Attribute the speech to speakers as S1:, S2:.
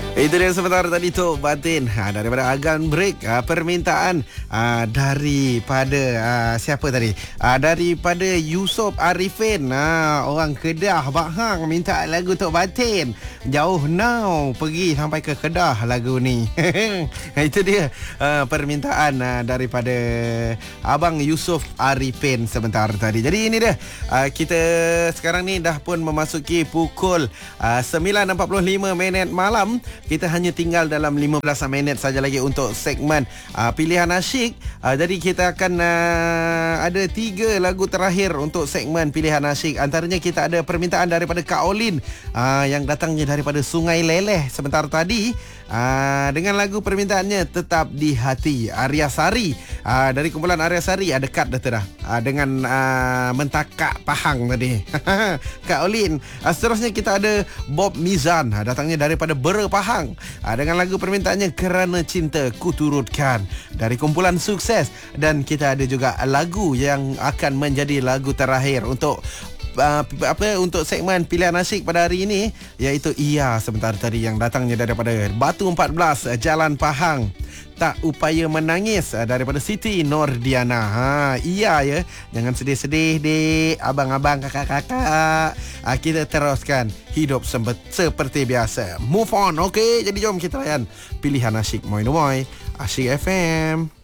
S1: Itu dia sebentar tadi tu Batin daripada Agan Break. Permintaan daripada siapa tadi? Daripada Yusof Arifin. Orang Kedah Bahang minta lagu Tok Batin. Jauh now pergi sampai ke Kedah lagu ni. Itu dia permintaan daripada Abang Yusof Arifin sebentar tadi. Jadi ini dia, kita sekarang ni dah pun memasuki pukul 9.45 minit malam. Kita hanya tinggal dalam 15 minit saja lagi untuk segmen pilihan asyik. Jadi kita akan ada 3 lagu terakhir untuk segmen pilihan asyik. Antaranya kita ada permintaan daripada Kak Olin yang datangnya daripada Sungai Leleh sebentar tadi. Dengan lagu permintaannya Tetap di Hati, Arya Sari. Dari kumpulan Arya Sari dekat dah tu dah dengan Mentakak Pahang tadi. Kak Olin. Seterusnya kita ada Bob Mizan, datangnya daripada Bera Pahang, dengan lagu permintaannya Kerana Cinta Ku Turutkan dari kumpulan Sukses. Dan kita ada juga lagu yang akan menjadi lagu terakhir untuk untuk segmen pilihan asyik pada hari ini, iaitu Iya sebentar tadi yang datangnya daripada Batu 14 Jalan Pahang. Tak Upaya Menangis daripada Siti Nordiana. Iya ya, jangan sedih-sedih dek, abang-abang, kakak-kakak. Kita teruskan hidup seperti biasa. Move on, okey? Jadi jom kita layan pilihan asyik Moi Asyik FM.